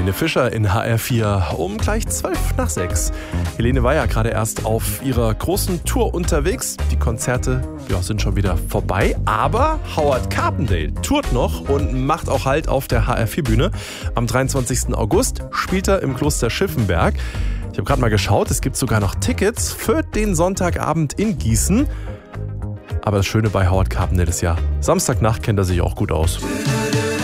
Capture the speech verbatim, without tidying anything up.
Helene Fischer in H R vier um gleich zwölf nach sechs. Helene war ja gerade erst auf ihrer großen Tour unterwegs. Die Konzerte ja, sind schon wieder vorbei, aber Howard Carpendale tourt noch und macht auch Halt auf der H R vier Bühne. Am dreiundzwanzigsten August spielt er im Kloster Schiffenberg. Ich habe gerade mal geschaut, es gibt sogar noch Tickets für den Sonntagabend in Gießen. Aber das Schöne bei Howard Carpendale ist ja, Samstagnacht kennt er sich auch gut aus.